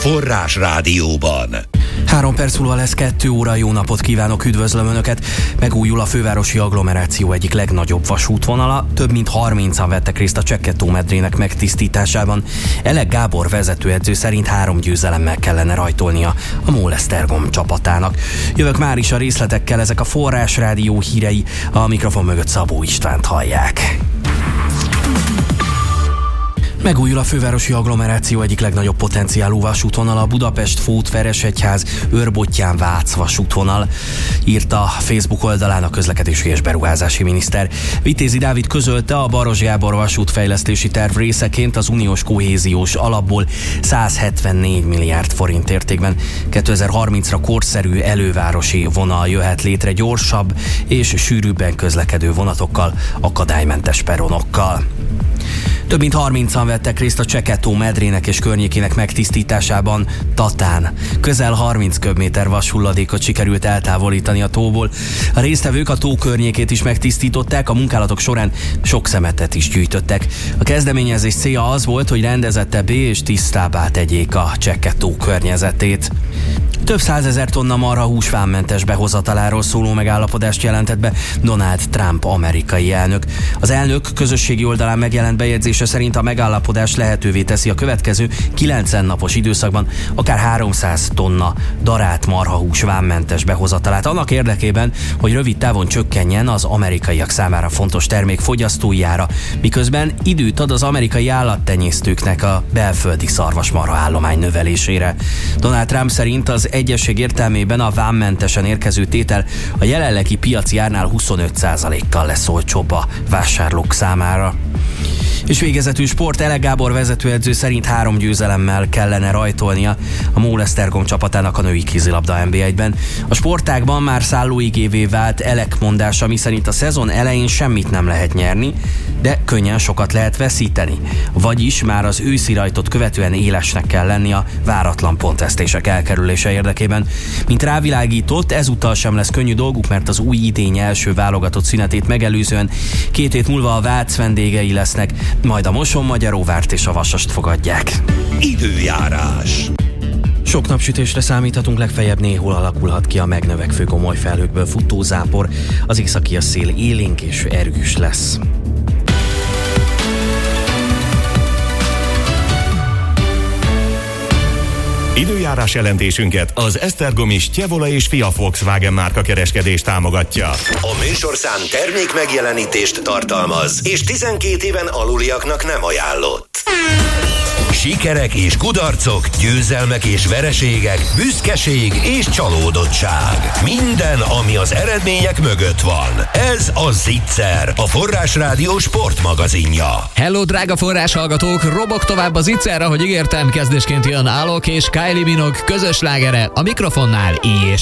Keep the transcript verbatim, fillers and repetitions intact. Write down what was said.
Forrás Rádióban. Három perc múlva lesz kettő óra, jó napot kívánok, üdvözlöm Önöket! Megújul a fővárosi agglomeráció egyik legnagyobb vasútvonala, több mint harmincan vettek részt a Csekketó-medrének megtisztításában. Elek Gábor vezetőedző szerint három győzelemmel kellene rajtolnia a MOL Esztergom csapatának. Jövök már is a részletekkel, ezek a Forrás Rádió hírei, a mikrofon mögött Szabó Istvánt hallják. Megújul a fővárosi agglomeráció egyik legnagyobb potenciálú vasútvonal, a Budapest-Fót-Veresegyház Őrbottyán-Vác vasútvonal, írta a Facebook oldalán a közlekedési és beruházási miniszter. Vitézi Dávid közölte, a Baross Gábor vasútfejlesztési terv részeként az uniós kohéziós alapból százhetvennégy milliárd forint értékben kétezer-harmincra korszerű elővárosi vonal jöhet létre gyorsabb és sűrűbben közlekedő vonatokkal, akadálymentes peronokkal. Több mint harmincan vettek részt a Csekketó-medrének és környékének megtisztításában Tatán. Közel harminc köbméter vashulladékot sikerült eltávolítani a tóból. A résztvevők a tó környékét is megtisztították, a munkálatok során sok szemetet is gyűjtöttek. A kezdeményezés célja az volt, hogy rendezettebbé és tisztábbá tegyék a Csekketó környezetét. Több százezer tonna marhahús vámmentes behozataláról szóló megállapodást jelentett be Donald Trump amerikai elnök. Az elnök közösségi oldalán megjelent bejegyzése szerint a megállapodás lehetővé teszi a következő kilencven napos időszakban akár háromszáz tonna darált marhahús vámmentes behozatalát, annak érdekében, hogy rövid távon csökkenjen az amerikaiak számára fontos termék fogyasztói ára, miközben időt ad az amerikai állattenyésztőknek a belföldi szarvasmarha állomány növelésére. Donald Trump szerint az egyesség értelmében a vámmentesen érkező tétel a jelenlegi piaci árnál huszonöt százalékkal lesz olcsóbb a vásárlók számára. És végezetül sport, Elek Gábor vezetőedző szerint három győzelemmel kellene rajtolnia a MOL Esztergom csapatának a női kézilabda en bé egyben. A sportágban már szállóigévé vált Elek mondása, miszerint a szezon elején semmit nem lehet nyerni, de könnyen sokat lehet veszíteni. Vagyis már az őszi rajtot követően élesnek kell lenni a váratlan pontvesztések elkerülése érdekében. Mint rávilágított, ezúttal sem lesz könnyű dolguk, mert az új idény első válogatott szünetét megelőzően két hét múlva a Vác vendégei lesznek, majd a Mosonmagyaróvárt és a Vasast fogadják. Időjárás. Sok napsütésre számíthatunk, legfeljebb néhol alakulhat ki a megnövekvő gomoly felhőkből futó zápor, az északi szél élénk és erős lesz. Időjárás jelentésünket az Esztergomi Stjevola és Fia Volkswagen márka kereskedés támogatja. A műsorszám termék megjelenítést tartalmaz, és tizenkét éven aluliaknak nem ajánlott. Sikerek és kudarcok, győzelmek és vereségek, büszkeség és csalódottság. Minden, ami az eredmények mögött van. Ez a Zicser, a Forrás Rádió sportmagazinja. Hello, drága forrás hallgatók! Robok tovább az Zicser, ahogy ígértem, kezdésként jön Alok és Kylie Minogue közös slágere, a mikrofonnál így és